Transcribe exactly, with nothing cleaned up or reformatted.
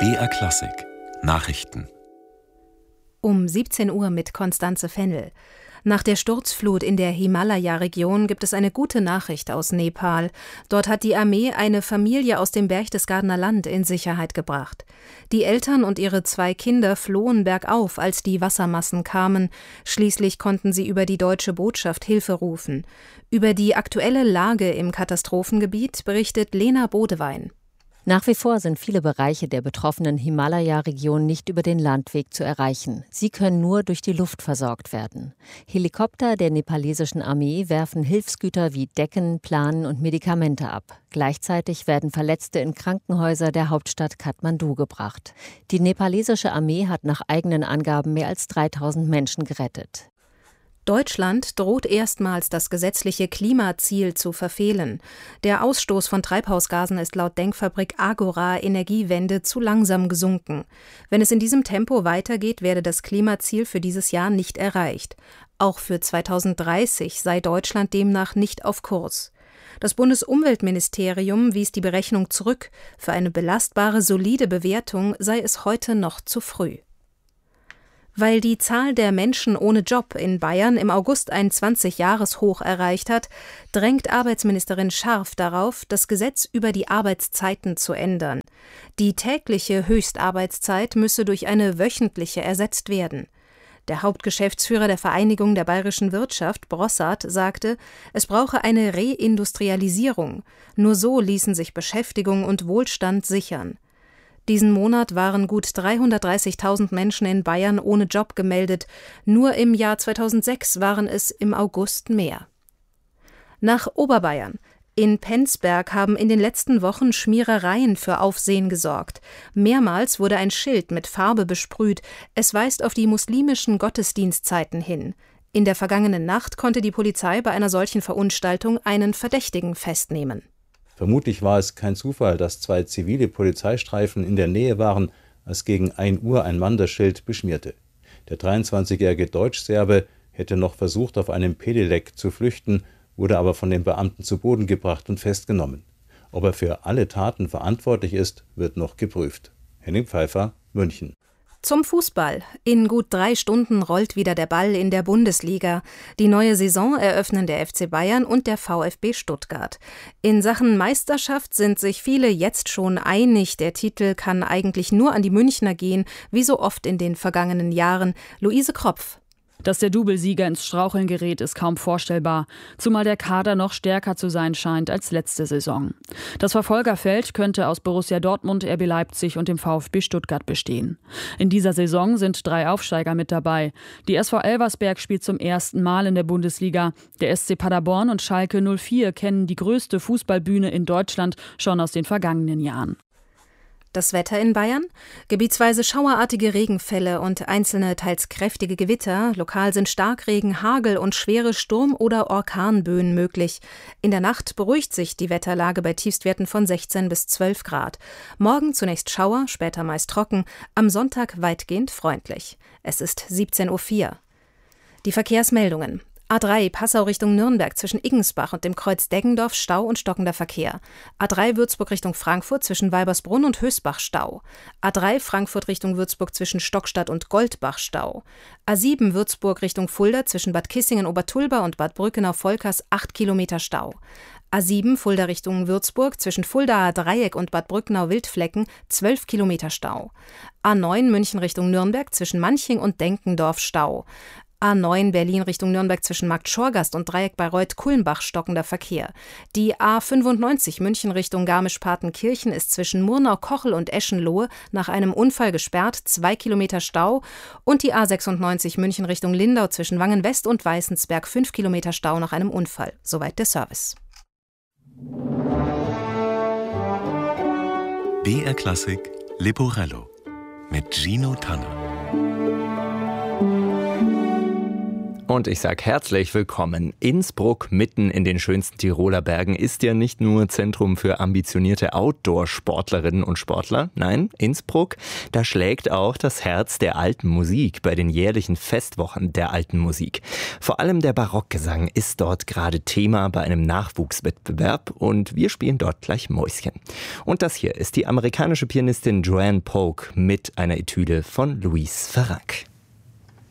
B R Klassik Nachrichten. Um siebzehn Uhr mit Konstanze Fennel. Nach der Sturzflut in der Himalaya-Region gibt es eine gute Nachricht aus Nepal. Dort hat die Armee eine Familie aus dem Berchtesgadener Land in Sicherheit gebracht. Die Eltern und ihre zwei Kinder flohen bergauf, als die Wassermassen kamen. Schließlich konnten sie über die deutsche Botschaft Hilfe rufen. Über die aktuelle Lage im Katastrophengebiet berichtet Lena Bodewein. Nach wie vor sind viele Bereiche der betroffenen Himalaya-Region nicht über den Landweg zu erreichen. Sie können nur durch die Luft versorgt werden. Helikopter der nepalesischen Armee werfen Hilfsgüter wie Decken, Planen und Medikamente ab. Gleichzeitig werden Verletzte in Krankenhäuser der Hauptstadt Kathmandu gebracht. Die nepalesische Armee hat nach eigenen Angaben mehr als dreitausend Menschen gerettet. Deutschland droht erstmals das gesetzliche Klimaziel zu verfehlen. Der Ausstoß von Treibhausgasen ist laut Denkfabrik Agora Energiewende zu langsam gesunken. Wenn es in diesem Tempo weitergeht, werde das Klimaziel für dieses Jahr nicht erreicht. Auch für zweitausenddreißig sei Deutschland demnach nicht auf Kurs. Das Bundesumweltministerium wies die Berechnung zurück. Für eine belastbare, solide Bewertung sei es heute noch zu früh. Weil die Zahl der Menschen ohne Job in Bayern im August ein zwanzig-Jahres-Hoch erreicht hat, drängt Arbeitsministerin Scharf darauf, das Gesetz über die Arbeitszeiten zu ändern. Die tägliche Höchstarbeitszeit müsse durch eine wöchentliche ersetzt werden. Der Hauptgeschäftsführer der Vereinigung der bayerischen Wirtschaft, Brossard, sagte, es brauche eine Reindustrialisierung. Nur so ließen sich Beschäftigung und Wohlstand sichern. Diesen Monat waren gut dreihundertdreißigtausend Menschen in Bayern ohne Job gemeldet. Nur im Jahr zweitausendsechs waren es im August mehr. Nach Oberbayern. In Penzberg haben in den letzten Wochen Schmierereien für Aufsehen gesorgt. Mehrmals wurde ein Schild mit Farbe besprüht. Es weist auf die muslimischen Gottesdienstzeiten hin. In der vergangenen Nacht konnte die Polizei bei einer solchen Verunstaltung einen Verdächtigen festnehmen. Vermutlich war es kein Zufall, dass zwei zivile Polizeistreifen in der Nähe waren, als gegen ein Uhr ein Mann das Schild beschmierte. Der dreiundzwanzigjährige Deutsch-Serbe hätte noch versucht, auf einem Pedelec zu flüchten, wurde aber von den Beamten zu Boden gebracht und festgenommen. Ob er für alle Taten verantwortlich ist, wird noch geprüft. Henning Pfeiffer, München. Zum Fußball. In gut drei Stunden rollt wieder der Ball in der Bundesliga. Die neue Saison eröffnen der F C Bayern und der VfB Stuttgart. In Sachen Meisterschaft sind sich viele jetzt schon einig. Der Titel kann eigentlich nur an die Münchner gehen, wie so oft in den vergangenen Jahren. Luise Kropf. Dass der Doublesieger ins Straucheln gerät, ist kaum vorstellbar, zumal der Kader noch stärker zu sein scheint als letzte Saison. Das Verfolgerfeld könnte aus Borussia Dortmund, R B Leipzig und dem VfB Stuttgart bestehen. In dieser Saison sind drei Aufsteiger mit dabei. Die S V Elversberg spielt zum ersten Mal in der Bundesliga. Der S C Paderborn und Schalke null vier kennen die größte Fußballbühne in Deutschland schon aus den vergangenen Jahren. Das Wetter in Bayern? Gebietsweise schauerartige Regenfälle und einzelne teils kräftige Gewitter. Lokal sind Starkregen, Hagel und schwere Sturm- oder Orkanböen möglich. In der Nacht beruhigt sich die Wetterlage bei Tiefstwerten von sechzehn bis zwölf Grad. Morgen zunächst Schauer, später meist trocken, am Sonntag weitgehend freundlich. Es ist siebzehn Uhr vier. Die Verkehrsmeldungen. A drei Passau Richtung Nürnberg zwischen Iggensbach und dem Kreuz Deggendorf Stau und stockender Verkehr. A drei Würzburg Richtung Frankfurt zwischen Weibersbrunn und Hösbach Stau. A drei Frankfurt Richtung Würzburg zwischen Stockstadt und Goldbach Stau. A sieben Würzburg Richtung Fulda zwischen Bad Kissingen-Obertulba und Bad Brückenau-Volkers acht Kilometer Stau. A sieben Fulda Richtung Würzburg zwischen Fuldaer Dreieck und Bad Brückenau-Wildflecken zwölf Kilometer Stau. A neun München Richtung Nürnberg zwischen Manching und Denkendorf Stau. A neun Berlin Richtung Nürnberg zwischen Markt Schorgast und Dreieck Bayreuth-Kulmbach stockender Verkehr. Die A fünfundneunzig München Richtung Garmisch-Partenkirchen ist zwischen Murnau-Kochel und Eschenlohe nach einem Unfall gesperrt, zwei Kilometer Stau. Und die A sechsundneunzig München Richtung Lindau zwischen Wangen-West und Weißensberg fünf Kilometer Stau nach einem Unfall. Soweit der Service. B R Klassik Leporello mit Gino Tanner. Und ich sage herzlich willkommen. Innsbruck, mitten in den schönsten Tiroler Bergen, ist ja nicht nur Zentrum für ambitionierte Outdoor-Sportlerinnen und Sportler. Nein, Innsbruck, da schlägt auch das Herz der alten Musik bei den jährlichen Festwochen der alten Musik. Vor allem der Barockgesang ist dort gerade Thema bei einem Nachwuchswettbewerb und wir spielen dort gleich Mäuschen. Und das hier ist die amerikanische Pianistin Joanne Polk mit einer Etüde von Louise Farrak.